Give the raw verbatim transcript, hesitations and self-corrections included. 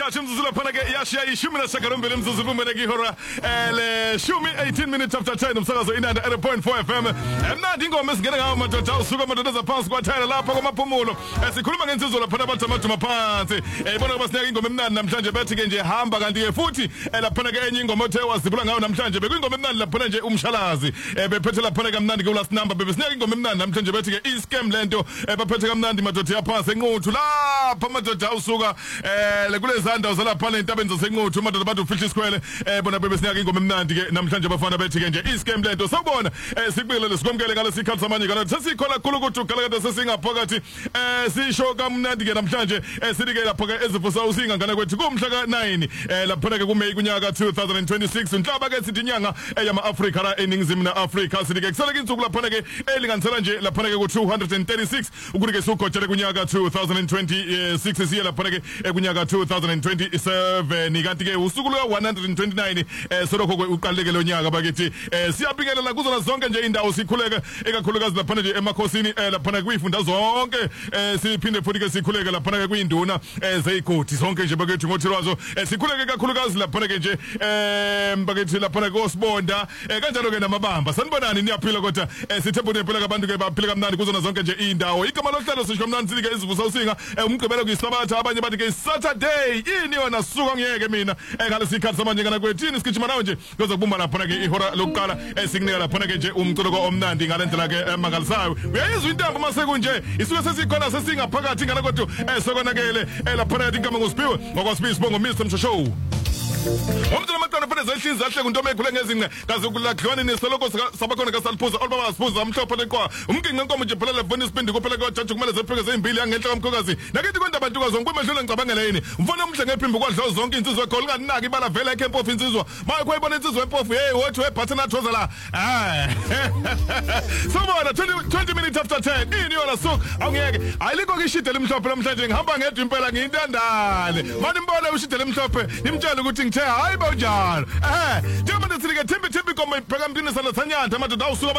isikhathi imzuzu laphana ke yashiya ishumi neshagalombe imzuzu vumene ngihora ele shumi eighteen minutes after ten umsakazo inanda eight point four F M. Emnandi ingoma esingena ngayo madoda usuka madoda zaphansi kwathayela lapha kwamaphumulo. Sikhuluma ngensizwa laphana abantu amaduma phansi. Ibona kuba sineke ingoma emnandi namhlanje bethi ke nje hamba kanti ke futhi laphana ke enye ingoma othe wazibula ngayo namhlanje bekuyingoma emnandi laphana nje umshalazi. Bephethe laphana kamnandi ku last number bebe sineke ingoma emnandi namhlanje bethi ke i-scam lento baphethe kamnandi madoda yaphansi enquthu lapha madoda usuka eh kulezanda uzalaphana entabeni zasenquthu madoda abantu ufihla isikhwele eh bona bebe sineke ingoma emnandi ke namhlanje bafana bethi ke nje i-scam lento sawubona eh sikubikele sikwamkele ngale sikhathi samanye kana sesikhona kakhulu ukuthi ukhala kade sesingaphakathi eh sisho kamnandi ke namhlanje eh sidike lapha ke ezivusa usinga ngana kwethu kumhla ka nine eh lapha ke kuMay kunyaka two thousand twenty-six unhlaba ke sithi inyanga eyama Africa la eningizimu na Africa sidike kusele insuku lapha ke elinganisela nje lapha ke ku two hundred thirty-six ukuthi ke sugojele kunyaka two thousand twenty-six siya lapha ke kunyaka two thousand twenty-seven kanti ke usuku lo one hundred twenty-nine eh solokho uqaleke lo nyaka bakithi eh siyabingelela kuzona zonke nje indawo sikhuleke ekakhulukazi lapha nje emakhosini lapha kuyifunda zonke eh siphinde futhi ke sikhuleke lapha ke kuyinduna ezeyigodi zonke nje bakithi ngothilwazo sikhuleke kakhulukazi lapha ke nje eh bakithi lapha kosibonda kanjalo ke namabamba sanibonani niyaphila kodwa sithembu nephila kabantu ke baphila kamnandi kuzona zonke nje indawo igama lohlelo sisho kamnandi silike izivusa usinga umgqibelo kuyisabatha abanye bathi ke Saturday yini yona suka ngiyeke mina ngale sikhathi samanje kana kwethini sigijima nawe nje kuze kubumba lapha ke ihora lokuqala esikunika lapha ke nje umculo omnandi ngalendlela ke mangalisayo uyayizwa intambo masekunje isuke sesikhona sesingaphakathi ngala kodwa esokonakele lapha ke ingama ngosiphiwe ngokwasiphi sibongo Mister Mshosho Umntwana amaqana fanele zehlinza ahle kunto mekhule ngezinqe kaze kulakhlwane nesoloko sabakhona kasaliphuza olubaba asiphuza amhlophe leqwa umginqe inkomo nje phela levoni isipindi kuphela kwajaji kumele zepheke zezimbili yangenhla kamkhokazi nakithi kwenda abantu kwazonke kumehlule ngicabangela yini mfana umhle ngephimbo kwadlo zonke insizwe ekho linganaki ibala vela ekhe empofu insizwa maye kwayibona insizwe empofu hey wathi webhathana thoza la ah sobona twenty minutes after ten ini yona so awungeke ayiliko kishide limhlophe namhlanje ngihamba ngedwa impela ngiyintandane manje mbone ushide limhlophe nimtshela ukuthi hayi bawunjalo eh njengoba ndisike thimbi thimbi koma ibheka mpini sala sanyanda madoda awusuka